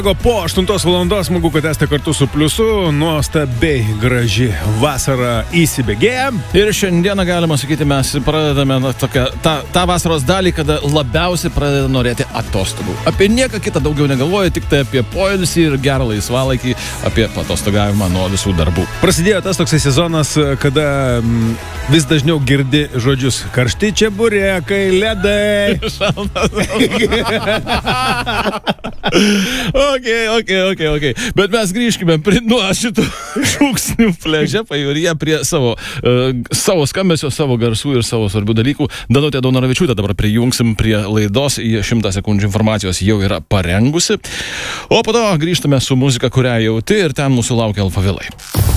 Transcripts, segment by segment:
Po 8 valandos smagu, kad esate kartu su Pliusu, nuostabiai graži vasara įsibėgėja. Ir šiandieną galima sakyti, mes pradedame tą vasaros dalį, kada labiausiai pradeda norėti atostogų. Apie nieką kitą daugiau negalvoju, tik tai apie poilsį ir gerą laisvalaikį, apie patostogavimą nuo visų darbų. Prasidėjo tas toksai sezonas, kada vis dažniau girdi žodžius karšti čeburekai, ledai. Ok. Bet mes grįžkime nuo šitų šūksnių pliaže pajūryje prie savo skambesio, savo garsų ir savo svarbių dalykų. Danutė Daunoravičiūtė dabar prijungsim prie laidos, į 100 sekundžių informacijos jau yra parengusi. O po to grįžtame su muzika, kurią jauti, ir ten mūsų laukia alfavilai.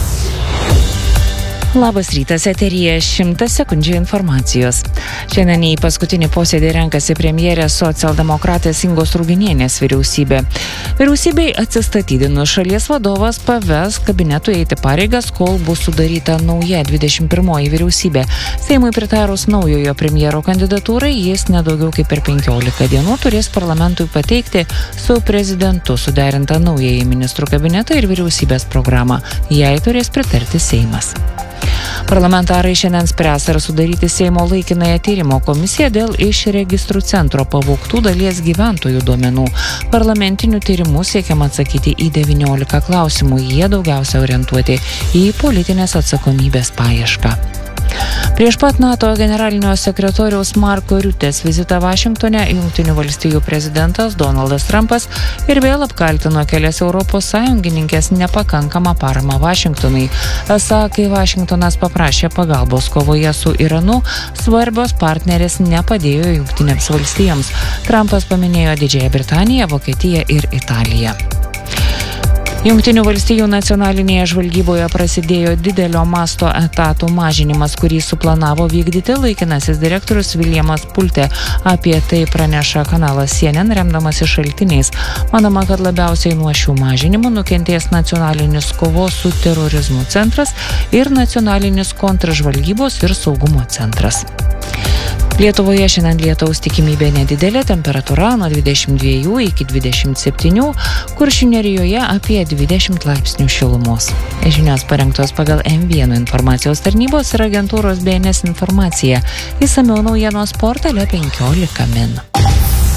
Labas rytas, eteryje 100 sekundžių informacijos. Šiandien į paskutinį posėdį renkasi premjerės socialdemokratės Ingos Ruginienės vyriausybė. Vyriausybei atsistatydinus šalies vadovas paves kabinetui eiti pareigas, kol bus sudaryta nauja 21 vyriausybė. Seimui pritarus naujojo premjero kandidatūrai, jis nedaugiau kaip per 15 dienų turės parlamentui pateikti su prezidentu suderintą naująjį ministrų kabinetą ir vyriausybės programą. Jai turės pritarti Seimas. Parlamentarai šiandien spręs, ar sudaryti Seimo laikinąją tyrimo komisiją dėl iš registrų centro pavogtų dalies gyventojų duomenų. Parlamentinių tyrimų siekiama atsakyti į 19 klausimų, jie daugiausia orientuoti į politinės atsakomybės paiešką. Prieš pat NATO generalinio sekretoriaus Marko Riutės vizitą Vašingtone Jungtinių valstijų prezidentas Donaldas Trumpas ir vėl apkaltino kelias Europos sąjungininkės nepakankamą paramą Vašingtonui. Esą, kai Vašingtonas paprašė pagalbos kovoje su Iranu, svarbios partnerės nepadėjo Jungtinėms valstijoms. Trumpas paminėjo Didžiąją Britaniją, Vokietiją ir Italiją. Jungtinių valstijų nacionalinėje žvalgyboje prasidėjo didelio masto etatų mažinimas, kurį suplanavo vykdyti laikinasis direktorius Williamas Pulte. Apie tai praneša kanalas CNN, remdamasi šaltiniais. Manoma, kad labiausiai nuo šių mažinimų nukentės nacionalinis kovos su terorizmu centras ir nacionalinis kontržvalgybos ir saugumo centras. Lietuvoje šiandien lietaus tikimybė nedidelė, temperatūra nuo 22 iki 27, Kuršių nerijoje apie 20 laipsnių šilumos. Žinios parengtos pagal M1 informacijos tarnybos ir agentūros BNS informacija. Išsamiau naujienos portale 15 min.